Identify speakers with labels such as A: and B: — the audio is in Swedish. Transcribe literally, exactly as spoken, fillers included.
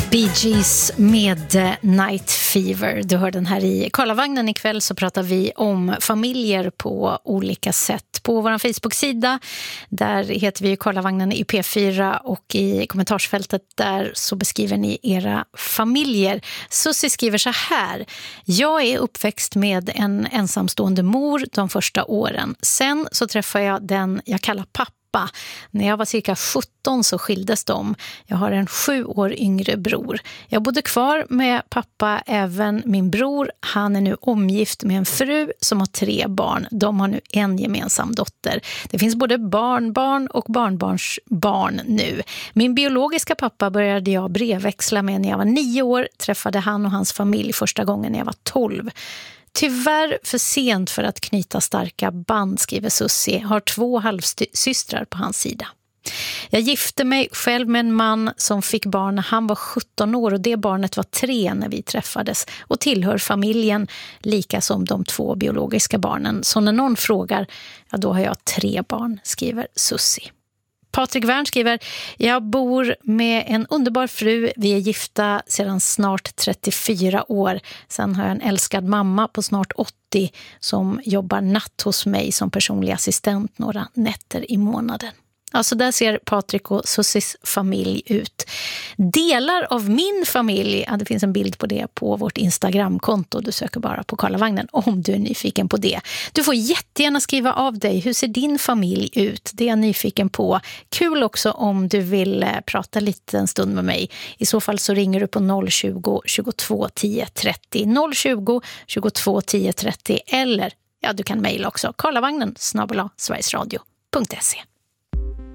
A: Bee Gees med Night Fever. Du hör den här i Karlavagnen. Ikväll så pratar vi om familjer på olika sätt. På vår Facebook-sida, där heter vi Karlavagnen i P fyra, och i kommentarsfältet där så beskriver ni era familjer. Sussi skriver så här: jag är uppväxt med en ensamstående mor de första åren. Sen så träffade jag den jag kallar pappa. När jag var cirka sjutton så skildes de. Jag har en sju år yngre bror. Jag bodde kvar med pappa, även min bror. Han är nu omgift med en fru som har tre barn. De har nu en gemensam dotter. Det finns både barnbarn och barnbarns barn nu. Min biologiska pappa började jag brevväxla med när jag var nio år. Träffade han och hans familj första gången när jag var tolv. Tyvärr för sent för att knyta starka band, skriver Sussi. Har två halvsystrar på hans sida. Jag gifte mig själv med en man som fick barn när han var sjutton år, och det barnet var tre när vi träffades och tillhör familjen lika som de två biologiska barnen. Så när någon frågar, ja då har jag tre barn, skriver Sussi. Patrik Wern skriver: jag bor med en underbar fru. Vi är gifta sedan snart trettiofyra år. Sen har jag en älskad mamma på snart åttio som jobbar natt hos mig som personlig assistent några nätter i månaden. Alltså där ser Patrik och Sussis familj ut. Delar av min familj, ja, det finns en bild på det på vårt Instagramkonto. Du söker bara på Karlavagnen om du är nyfiken på det. Du får jättegärna skriva av dig. Hur ser din familj ut? Det är jag nyfiken på. Kul också om du vill prata lite en stund med mig. I så fall så ringer du på noll tjugo, tjugotvå, tio, trettio. noll tjugo, tjugotvå, tio, trettio. Eller ja, du kan mejla också. Karlavagnen snabel-a sverigesradio punkt se.